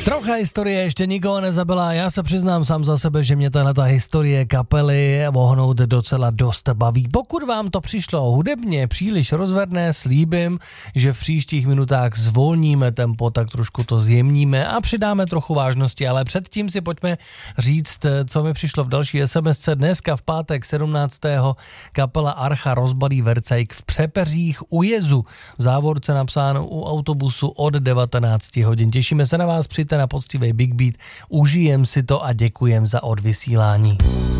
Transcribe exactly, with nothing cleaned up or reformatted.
Trocha historie ještě nikoho nezabila, já se přiznám sám za sebe, že mě tahleta historie kapely Vohnout docela dost baví. Pokud vám to přišlo hudebně příliš rozverné, slíbím, že v příštích minutách zvolníme tempo, tak trošku to zjemníme a přidáme trochu vážnosti, ale předtím si pojďme říct, co mi přišlo v další SMSce. Dneska v pátek sedmnáctého kapela Archa rozbalí Vercajk v Přepeřích u Jezu. V závorce napsáno u autobusu od devatenáct hodin. Těšíme se na vás, přijďte na poctivý Big Beat, užijem si to a děkujem za odvysílání.